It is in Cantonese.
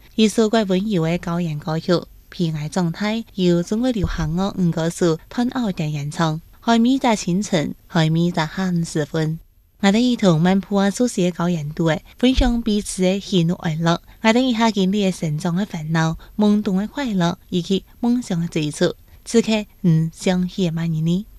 以所怪温柔嘅高言高曲，偏爱状态，由中国流行乐五歌手吞奥点演唱。海米在清晨，海米在下午时分。我哋一同漫步啊，熟悉嘅高言度，分享彼此嘅喜怒哀乐。我哋一下经历成长嘅烦恼、懵懂嘅快乐，以及梦想嘅追逐。此刻，相喜嘅万年呢？